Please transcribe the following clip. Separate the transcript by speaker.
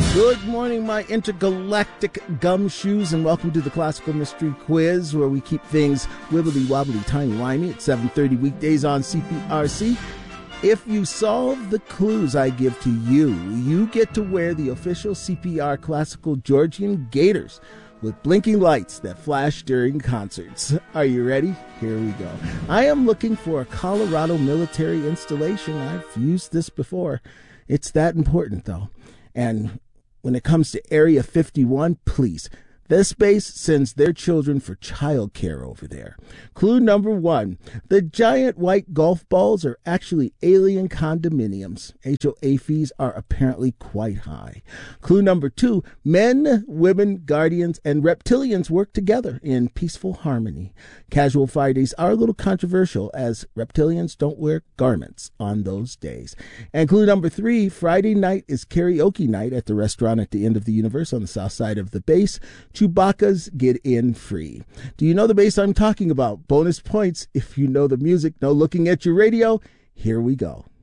Speaker 1: Good morning, my intergalactic gumshoes, and welcome to the Classical Mystery Quiz, where we keep things wibbly-wobbly, timey-wimey at 7:30 weekdays on CPRC. If you solve the clues I give to you, you get to wear the official CPR Classical Georgian gaiters with blinking lights that flash during concerts. Are you ready? Here we go. I am looking for a Colorado military installation. I've used this before. It's that important, though. And when it comes to Area 51, please, this base sends their children for childcare over there. Clue number 1. The giant white golf balls are actually alien condominiums. HOA fees are apparently quite high. Clue number 2. Men, women, guardians, and reptilians work together in peaceful harmony. Casual Fridays are a little controversial, as reptilians don't wear garments on those days. And clue number 3. Friday night is karaoke night at the restaurant at the end of the universe on the south side of the base. Chewbacca's get in free. Do you know the base I'm talking about? Bonus points if you know the music. No looking at your radio. Here we go.